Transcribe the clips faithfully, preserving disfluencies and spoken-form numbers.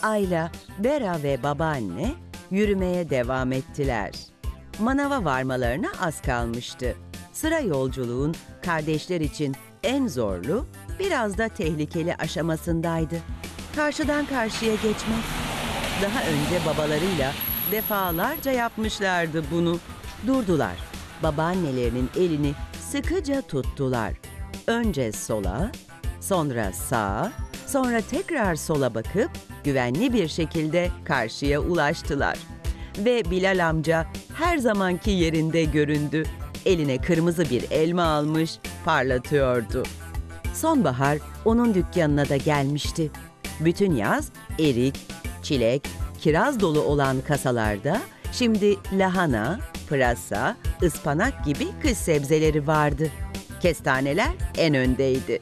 Ayla, Bera ve babaanne yürümeye devam ettiler. Manava varmalarına az kalmıştı. Sıra yolculuğun kardeşler için en zorlu, biraz da tehlikeli aşamasındaydı. Karşıdan karşıya geçmek. Daha önce babalarıyla defalarca yapmışlardı bunu. Durdular. Babaannelerinin elini sıkıca tuttular. Önce sola, sonra sağa, sonra tekrar sola bakıp güvenli bir şekilde karşıya ulaştılar. Ve Bilal amca her zamanki yerinde göründü. Eline kırmızı bir elma almış, parlatıyordu. Sonbahar onun dükkanına da gelmişti. Bütün yaz erik, çilek, kiraz dolu olan kasalarda şimdi lahana, pırasa, ıspanak gibi kış sebzeleri vardı. Kestaneler en öndeydi.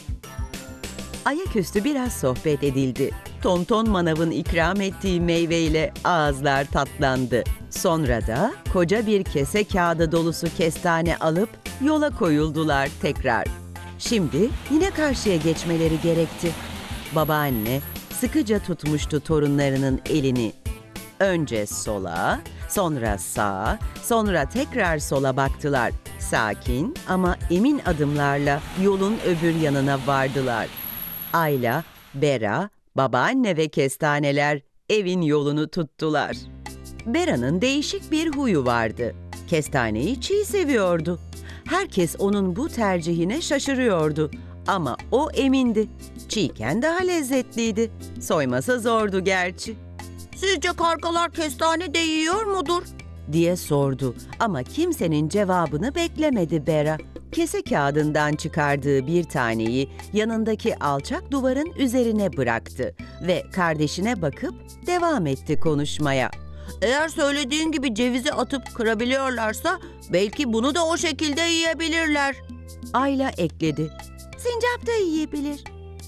Ayaküstü biraz sohbet edildi. Tonton manavın ikram ettiği meyveyle ağızlar tatlandı. Sonra da koca bir kese kağıdı dolusu kestane alıp yola koyuldular tekrar. Şimdi yine karşıya geçmeleri gerekti. Babaanne sıkıca tutmuştu torunlarının elini. Önce sola, sonra sağa, sonra tekrar sola baktılar. Sakin ama emin adımlarla yolun öbür yanına vardılar. Ayla, Bera, babaanne ve kestaneler evin yolunu tuttular. Bera'nın değişik bir huyu vardı. Kestaneyi çiğ seviyordu. Herkes onun bu tercihine şaşırıyordu. Ama o emindi. Çiğken daha lezzetliydi. Soyması zordu gerçi. Sizce kargalar kestane de yiyor mudur? Diye sordu ama kimsenin cevabını beklemedi Bera. Kese kağıdından çıkardığı bir taneyi yanındaki alçak duvarın üzerine bıraktı ve kardeşine bakıp devam etti konuşmaya. Eğer söylediğin gibi cevizi atıp kırabiliyorlarsa belki bunu da o şekilde yiyebilirler. Ayla ekledi. Sincap da yiyebilir.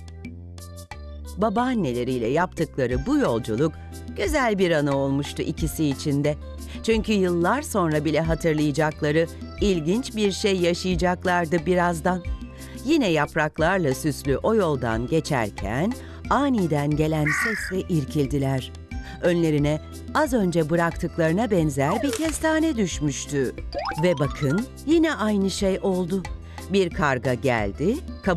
Babaanneleriyle yaptıkları bu yolculuk güzel bir anı olmuştu ikisi için de. Çünkü yıllar sonra bile hatırlayacakları ilginç bir şey yaşayacaklardı birazdan. Yine yapraklarla süslü o yoldan geçerken aniden gelen sesle irkildiler. Önlerine az önce bıraktıklarına benzer bir kestane düşmüştü. Ve bakın yine aynı şey oldu. Bir karga geldi,